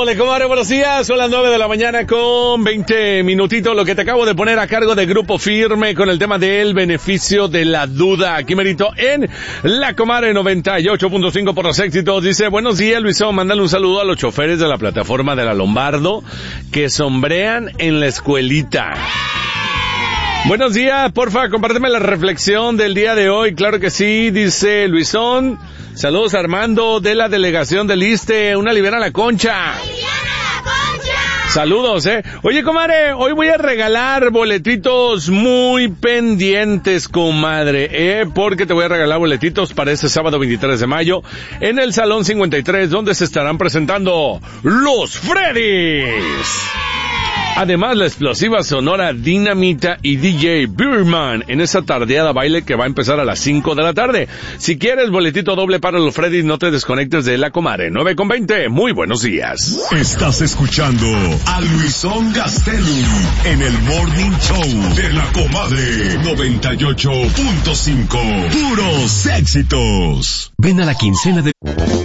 Súbale, comadre, buenos días. Son las 9 de la mañana con 20 minutitos. Lo que te acabo de poner a cargo de Grupo Firme con el tema del beneficio de la duda. Aquí merito en la comadre 98.5 por los éxitos. Dice, buenos días, Luisón. Mándale un saludo a los choferes de la plataforma de la Lombardo que sombrean en la escuelita. Buenos días, porfa, compárteme la reflexión del día de hoy. Claro que sí, dice Luisón. Saludos Armando de la delegación del Iste. Una liviana la concha. Saludos, Oye, comadre, hoy voy a regalar boletitos muy pendientes, comadre, porque te voy a regalar boletitos para este sábado 23 de mayo en el Salón 53, donde se estarán presentando los Freddys. Además, la explosiva sonora Dinamita y DJ Birman en esa tardeada baile que va a empezar a las 5 de la tarde. Si quieres boletito doble para los Freddy, no te desconectes de la comadre. 9:20. Muy buenos días. Estás escuchando a Luisón Gastelum en el Morning Show de la comadre 98.5. Puros éxitos. Ven a la quincena de